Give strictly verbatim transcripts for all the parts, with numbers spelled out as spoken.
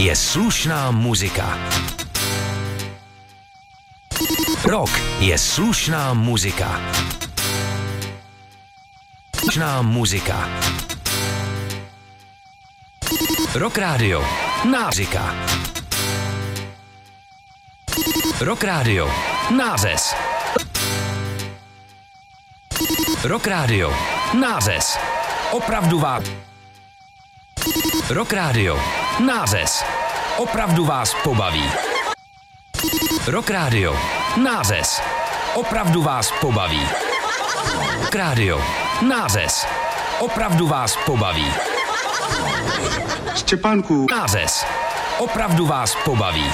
je slušná muzika. Rock je slušná muzika. Slušná muzika. Rock Radio. Nářika. Rock Radio. Nářez. Rock Radio. Nářez. Opravdu vás. Rock Radio. Nářez. Opravdu vás pobaví. Rock Radio. Nářez. Opravdu vás pobaví. Rock Radio. Nářez. Opravdu vás pobaví. Štěpánku. Nářez. Opravdu vás pobaví.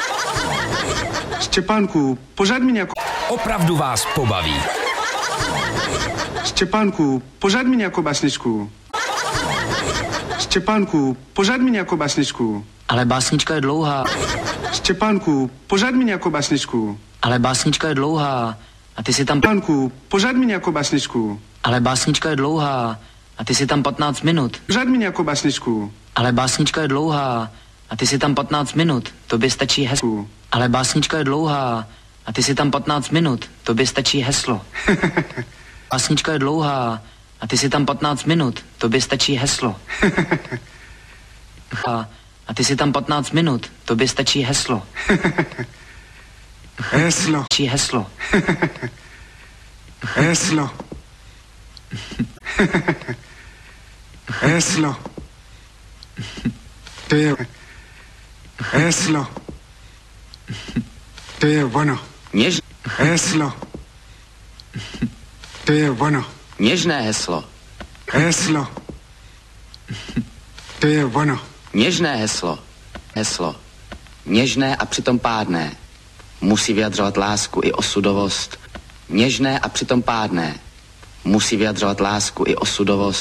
Štěpánku, pořád mi nějakou... Opravdu vás pobaví. Štěpánku, pořád mi nějakou básničku. Štěpánku, pořád mi nějakou básničku. Ale básnička je dlouhá. Štěpánku, pořád mi nějakou básničku. Ale básnička je dlouhá. A ty si tam... Štěpánku, pořád mi nějakou básničku. Ale básnička je dlouhá. A ty si tam patnáct minut. Pořád mi nějakou básničku. Ale básnička je dlouhá. A ty si tam patnáct minut. Tobě stačí heslo. Ale básnička je dlouhá. A ty si tam patnáct minut. Tobě stačí heslo. Básnička je dlouhá. A ty si tam patnáct minut. Tobě stačí heslo. A, a ty si tam patnáct minut. Tobě stačí heslo. Heslo. Stačí heslo. Heslo. Heslo. To je... Heslo. To je ono. Něž... Heslo. To je ono. Něžné heslo. Heslo. To je ono. Něžné heslo. Heslo. Něžné a přitom pádné. Musí vyjadřovat lásku i osudovost. Něžné a přitom pádné. Musí vyjadřovat lásku i osudovost.